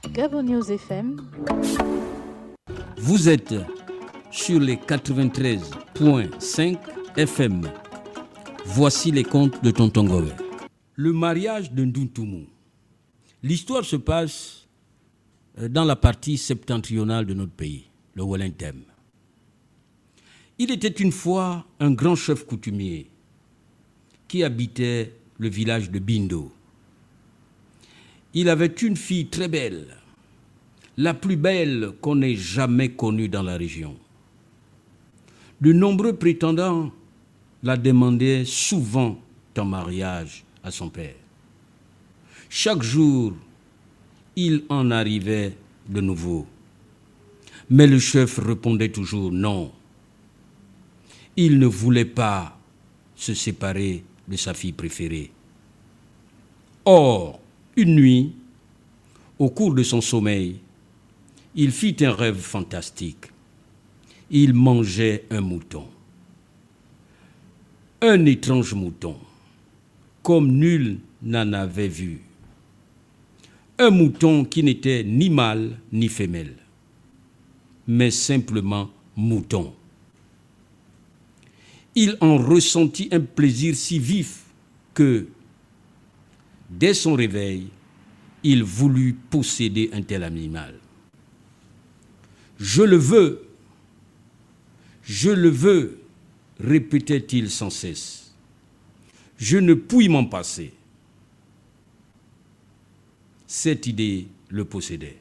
Gabon News FM. Vous êtes sur les 93.5 FM. Voici les contes de Tonton Gové. Le mariage de Nduntumu. L'histoire se passe dans la partie septentrionale de notre pays, le Wellington. Il était une fois un grand chef coutumier qui habitait le village de Bindo. Il avait une fille très belle, la plus belle qu'on ait jamais connue dans la région. De nombreux prétendants la demandaient souvent en mariage à son père. Chaque jour, il en arrivait de nouveau. Mais le chef répondait toujours non. Il ne voulait pas se séparer de sa fille préférée. Or, une nuit, au cours de son sommeil, il fit un rêve fantastique. Il mangeait un mouton. Un étrange mouton, comme nul n'en avait vu. Un mouton qui n'était ni mâle ni femelle, mais simplement mouton. Il en ressentit un plaisir si vif que, dès son réveil, il voulut posséder un tel animal. Je le veux, répétait-il sans cesse. Je ne puis m'en passer. Cette idée le possédait.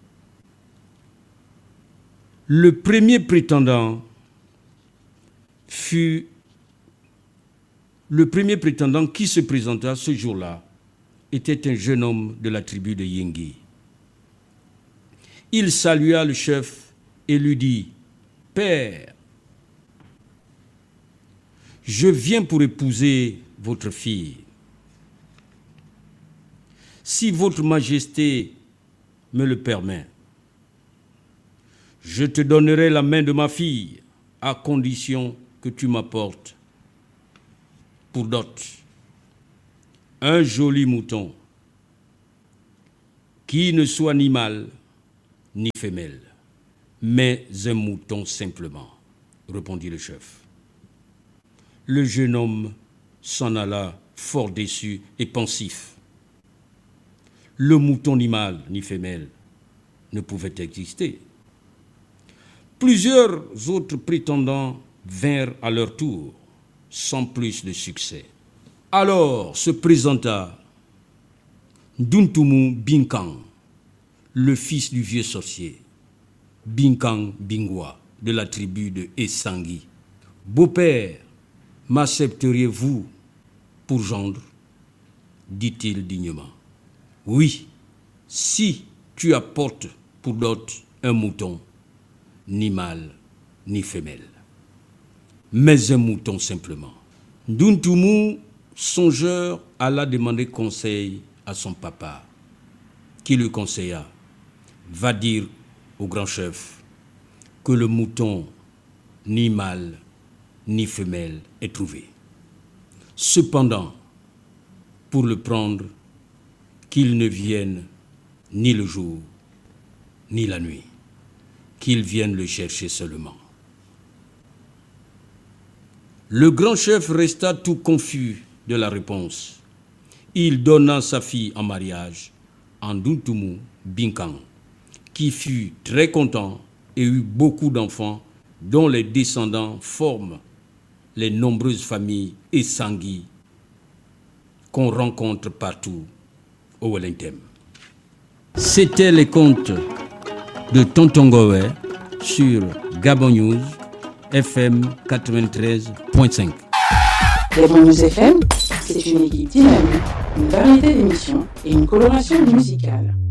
Le premier prétendant qui se présenta ce jour-là était un jeune homme de la tribu de Yengi. Il salua le chef et lui dit : « Père, je viens pour épouser votre fille. Si votre majesté me le permet, je te donnerai la main de ma fille à condition que tu m'apportes pour dot un joli mouton qui ne soit ni mâle ni femelle, mais un mouton simplement, répondit le chef. Le jeune homme s'en alla fort déçu et pensif. Le mouton ni mâle ni femelle ne pouvait exister. Plusieurs autres prétendants vinrent à leur tour, sans plus de succès. Alors se présenta Nduntumu Binkang, le fils du vieux sorcier, Binkang Bingwa, de la tribu de Essangi. « Beau-père, m'accepteriez-vous pour gendre ?» dit-il dignement. « Oui, si tu apportes pour dot un mouton, ni mâle, ni femelle, mais un mouton simplement. » Nduntumu, songeur, alla demander conseil à son papa, qui lui conseilla : « Va dire au grand chef que le mouton, ni mâle, ni femelle, est trouvé. Cependant, pour le prendre, qu'il ne vienne ni le jour, ni la nuit, qu'il vienne le chercher seulement. » Le grand chef resta tout confus de la réponse. Il donna sa fille en mariage à Nduntumu Binkang, qui fut très content et eut beaucoup d'enfants dont les descendants forment les nombreuses familles Essangi qu'on rencontre partout au Wellington. C'était les contes de Tonton Gové sur Gabon News FM 93.5. Gabon News FM, c'est une équipe dynamique, une variété d'émissions et une coloration musicale.